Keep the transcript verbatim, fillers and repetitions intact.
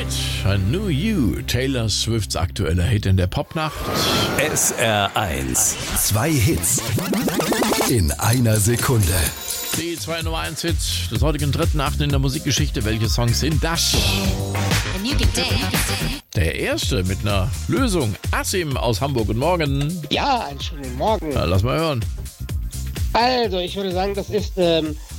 Tonight, I Knew You, Taylor Swifts aktueller Hit in der Popnacht. S R eins. Zwei Hits in einer Sekunde. Die zwei Nummer eins Hits des heutigen dritten Achten in der Musikgeschichte. Welche Songs sind das? Der erste mit einer Lösung. Asim aus Hamburg. Guten Morgen. Ja, einen schönen Morgen. Ja, lass mal hören. Also, ich würde sagen, das ist ähm,